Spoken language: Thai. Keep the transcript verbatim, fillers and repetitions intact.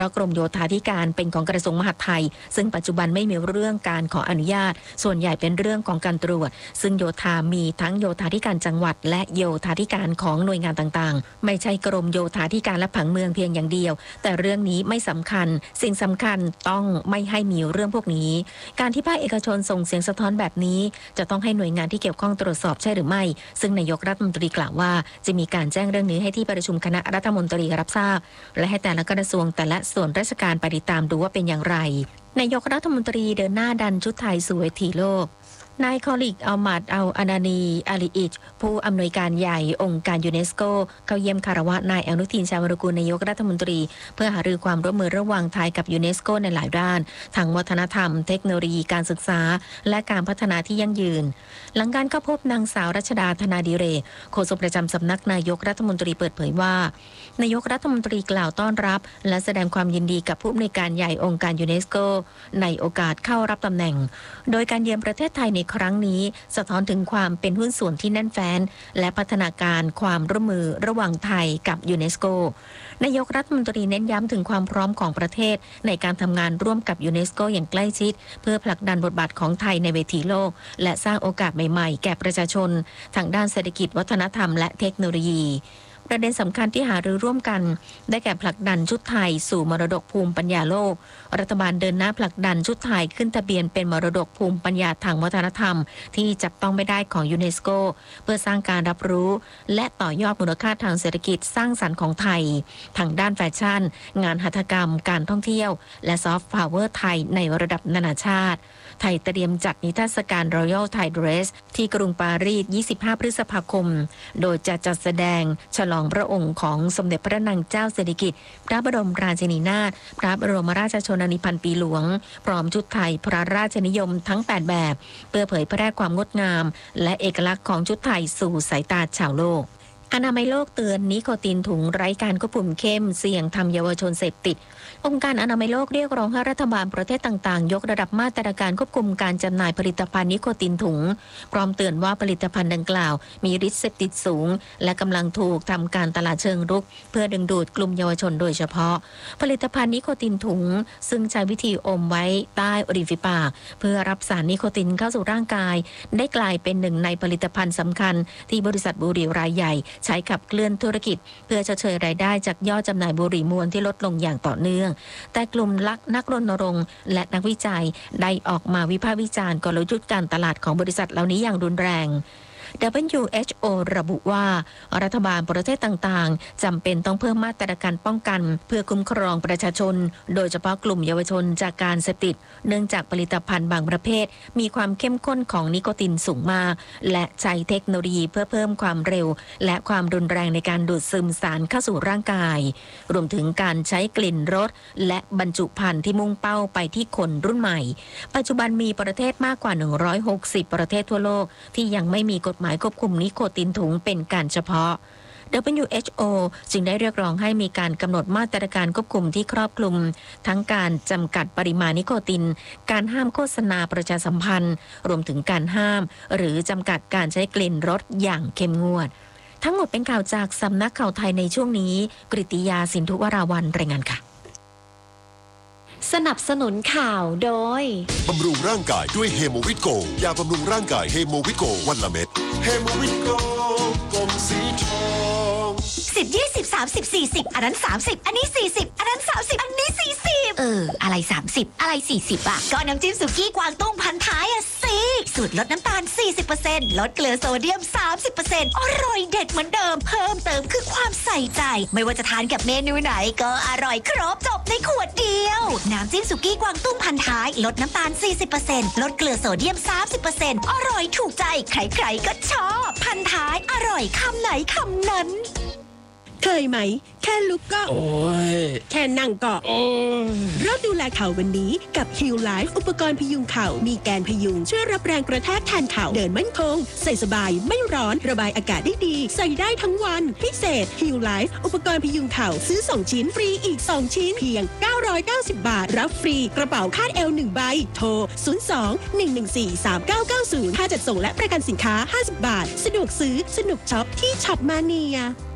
เพราะกรมโยธาธิการเป็นของกระทรวงมหาดไทยซึ่งปัจจุบันไม่มีเรื่องการขออนุญาตส่วนใหญ่เป็นเรื่องของการตรวจซึ่งโยธามีทั้งโยธาธิการจังหวัดและโยธาธิการของหน่วยงานต่างๆไม่ใช่กรมโยธาธิการและผังเมืองเพียงอย่างเดียวแต่เรื่องนี้ไม่สำคัญสิ่งสำคัญต้องไม่ให้มีเรื่องพวกนี้การที่ภาคเอกชนส่งเสียงสะท้อนแบบนี้จะต้องให้หน่วยงานที่เกี่ยวข้องตรวจสอบใช่หรือไม่ซึ่งนายกรัฐมนตรีกล่าวว่าจะมีการแจ้งเรื่องนี้ให้ที่ประชุมคณะรัฐมนตรีรับทราบและให้แต่ละกระทรวงแต่ละส่วนราชการไปติดตามดูว่าเป็นอย่างไรนายกรัฐมนตรีเดินหน้าดันชุดไทยสู่เวทีโลกนายคอลิกอัลมัดอัลอานานีอาลีอิชผู้อำนวยการใหญ่องค์การยูเนสโกเข้าเยี่ยมคารวะนายอนุทินชาญวิรากูลนายกรัฐมนตรีเพื่อหารือความร่วมมือระหว่างไทยกับยูเนสโกในหลายด้านทั้งวัฒนธรรมเทคโนโลยีการศึกษาและการพัฒนาที่ยั่งยืนหลังการเข้าพบนางสาวรัชดาธนาดิเรกโฆษกประจำสำนักนายกรัฐมนตรีเปิดเผยว่านายกรัฐมนตรีกล่าวต้อนรับและแสดงความยินดีกับผู้อำนวยการใหญ่องค์การยูเนสโกในโอกาสเข้ารับตำแหน่งโดยการเยือนประเทศไทยในครั้งนี้สะท้อนถึงความเป็นหุ้นส่วนที่แน่นแฟ้นและพัฒนาการความร่วมมือระหว่างไทยกับยูเนสโกนายกรัฐมนตรีเน้นย้ำถึงความพร้อมของประเทศในการทำงานร่วมกับยูเนสโกอย่างใกล้ชิดเพื่อผลักดันบทบาทของไทยในเวทีโลกและสร้างโอกาสใหม่ๆแก่ประชาชนทางด้านเศรษฐกิจวัฒนธรรมและเทคโนโลยีประเด็นสำคัญที่หารือร่วมกันได้แก่ผลักดันชุดไทยสู่มรดกภูมิปัญญาโลกรัฐบาลเดินหน้าผลักดันชุดไทยขึ้นทะเบียนเป็นมรดกภูมิปัญญาทางวัฒนธรรมที่จับต้องไม่ได้ของยูเนสโกเพื่อสร้างการรับรู้และต่อยอดมูลค่าทางเศรษฐกิจสร้างสรรค์ของไทยทางด้านแฟชั่นงานหัตถกรรมการท่องเที่ยวและซอฟต์พาวเวอร์ไทยในระดับนานาชาติไทยเตรียมจัดนิทรรศการ Royal Thai Dress ที่กรุงปารีส ยี่สิบห้า พฤษภาคมโดยจะจัดแสดงฉลองพระองค์ของสมเด็จพระนางเจ้าสิริกิติ์พระบรมราชินีนาถพระบรมราชชนนีพันปีหลวงพร้อมชุดไทยพระราชนิยมทั้งแปดแบบเพื่อเผยแพร่ความงดงามและเอกลักษณ์ของชุดไทยสู่สายตาชาวโลกอนามัยโลกเตือนนิโคตินถุงไร้การควบคุมเข้มเสี่ยงทำเยาวชนเสพติดองค์การอนามัยโลกเรียกร้องให้รัฐบาลประเทศต่างๆยกระดับมาตรการควบคุมการจำหน่ายผลิตภัณฑ์นิโคตินถุงพร้อมเตือนว่าผลิตภัณฑ์ดังกล่าวมีฤทธิ์เสพติดสูงและกำลังถูกทำการตลาดเชิงรุกเพื่อดึงดูดกลุ่มเยาวชนโดยเฉพาะผลิตภัณฑ์นิโคตินถุงซึ่งใช้วิธีอมไว้ใต้ริมฝีปากเพื่อรับสารนิโคตินเข้าสู่ร่างกายได้กลายเป็นหนึ่งในผลิตภัณฑ์สำคัญที่บริษัทบุหรี่รายใหญ่ใช้ขับเคลื่อนธุรกิจเพื่อชดเชยรายได้จากยอดจำหน่ายบุหรี่มวลที่ลดลงอย่างต่อเนื่องแต่กลุ่มลักนักรณรงค์และนักวิจัยได้ออกมาวิพากษ์วิจารณ์กลยุทธ์การตลาดของบริษัทเหล่านี้อย่างรุนแรง ดับเบิลยู เอช โอ ระบุว่ารัฐบาลประเทศต่างๆจำเป็นต้องเพิ่มมาตรการป้องกันเพื่อคุ้มครองประชาชนโดยเฉพาะกลุ่มเยาวชนจากการเสพติดเนื่องจากผลิตภัณฑ์บางประเภทมีความเข้มข้นของนิโคตินสูงมากและใช้เทคโนโลยีเพื่อเพิ่มความเร็วและความรุนแรงในการดูดซึมสารเข้าสู่ร่างกายรวมถึงการใช้กลิ่นรสและบรรจุภัณฑ์ที่มุ่งเป้าไปที่คนรุ่นใหม่ปัจจุบันมีประเทศมากกว่าหนึ่งร้อยหกสิบประเทศทั่วโลกที่ยังไม่มีกฎหมายควบคุมนิโคตินถุงเป็นการเฉพาะ ดับเบิลยู เอช โอ จึงได้เรียกร้องให้มีการกำหนดมาตรการควบคุมที่ครอบคลุมทั้งการจำกัดปริมาณนิโคตินการห้ามโฆษณาประชาสัมพันธ์รวมถึงการห้ามหรือจำกัดการใช้กลิ่นรสอย่างเข้มงวดทั้งหมดเป็นข่าวจากสำนักข่าวไทยในช่วงนี้กฤติยาสินธุวราวัลย์รายงานค่ะสนับสนุนข่าวโดยบำรุงร่างกายด้วยเฮโมวิตโกยาบำรุงร่างกายเฮโมวิตโกวันละเม็ดเฮโมวิตโกกลมสีทองสิบ ยี่สิบ สามสิบ สี่สิบอันนั้นสามสิบอันนี้สี่สิบอันนั้นสามสิบอันนี้สี่สิบเอออะไรสามสิบอะไรสี่สิบอ่ะก็น้ำจิ้มสุกี้กวางตุ้งพันท้ายอ่ะสิสูตรลดน้ำตาล สี่สิบเปอร์เซ็นต์ ลดเกลือโซเดียม สามสิบเปอร์เซ็นต์ อร่อยเด็ดเหมือนเดิมเพิ่มเติมคือความใส่ใจไม่ว่าจะทานกับเมนูไหนก็อร่อยครบจบในขวดเดียวน้ำจิ้มสุกี้กวางตุ้งพันท้ายลดน้ำตาล สี่สิบเปอร์เซ็นต์ ลดเกลือโซเดียม สามสิบเปอร์เซ็นต์ อร่อยถูกใจใครๆก็ชอบพันท้ายอร่อยคำไหนคำนั้นเคยไหมแค่ลุกก็โอ้ยแค่นั่งก็โอ้ยเริ่มดูแลเข่าวันนี้กับ Heal Life อุปกรณ์พยุงเข่ามีแกนพยุงช่วยรับแรงกระแทกแทนเข่าเดินมั่นคงใส่สบายไม่ร้อนระบายอากาศได้ดีใส่ได้ทั้งวันพิเศษ Heal Life อุปกรณ์พยุงเข่าซื้อสองชิ้นฟรีอีกสองชิ้นเพียงเก้าร้อยเก้าสิบบาทรับฟรีกระเป๋าคาดเอวหนึ่งใบโทรศูนย์ สอง หนึ่ง หนึ่ง สี่ สาม เก้า เก้า ศูนย์ค่าจัดส่งและประกันสินค้าห้าสิบบาทสะดวกซื้อสนุกช็อปที่ช็อปมาเนีย